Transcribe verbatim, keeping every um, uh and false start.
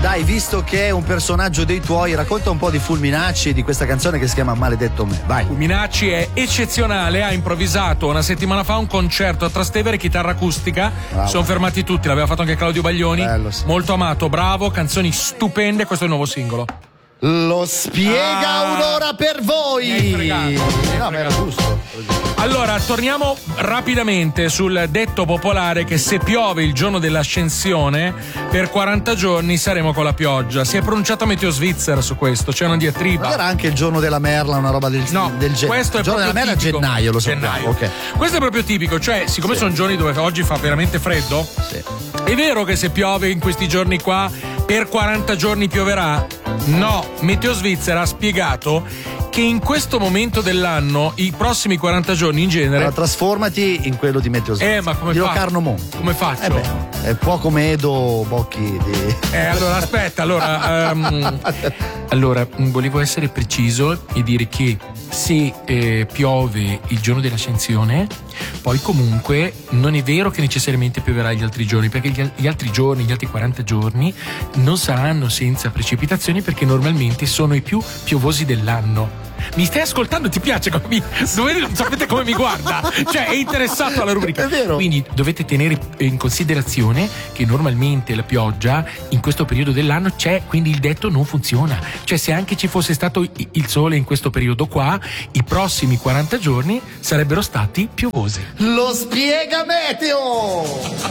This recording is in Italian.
Dai, visto che è un personaggio dei tuoi, racconta un po' di Fulminacci e di questa canzone che si chiama Maledetto me. Vai. Fulminacci è eccezionale, ha improvvisato una settimana fa un concerto a Trastevere, chitarra acustica. Bravo. Sono fermati tutti, l'aveva fatto anche Claudio Baglioni. Bello, sì. Molto amato, bravo, canzoni stupende, questo è il nuovo singolo. Lo spiega Ah, un'ora per voi. mi hai fregato, mi hai No, ma era giusto. Allora, torniamo rapidamente sul detto popolare che se piove il giorno dell'ascensione, per quaranta giorni saremo con la pioggia. Si è pronunciato Meteo Svizzera su questo, c'è una diatriba. Ma era anche il giorno della merla, una roba del, No, del genere. questo è il giorno della proprio merla è tipico. gennaio, lo sappiamo. Gennaio. Ok. Questo è proprio tipico, cioè, siccome Sì. sono giorni dove oggi fa veramente freddo, Sì. è vero che se piove in questi giorni qua, per quaranta giorni pioverà? No, Meteo Svizzera ha spiegato che in questo momento dell'anno, i prossimi quaranta giorni in genere. Allora, trasformati in quello di Meteo Svizzera. Eh, ma come Dillo faccio? Carno Monti. Come faccio? Eh beh, è poco medo, bocchi di. Eh, allora aspetta, allora, um, allora volevo essere preciso e dire che se eh, piove il giorno dell'ascensione, poi comunque non è vero che necessariamente pioverà gli altri giorni, perché gli, gli altri giorni, gli altri quaranta giorni non saranno senza precipitazioni, perché normalmente sono i più piovosi dell'anno. Mi stai ascoltando? Ti piace come mi... Dovete, non sapete come mi guarda? Cioè è interessato alla rubrica. È vero. Quindi dovete tenere in considerazione che normalmente la pioggia in questo periodo dell'anno c'è, quindi il detto non funziona. Cioè se anche ci fosse stato il sole in questo periodo qua, i prossimi quaranta giorni sarebbero stati piovosi. Lo spiega Meteo!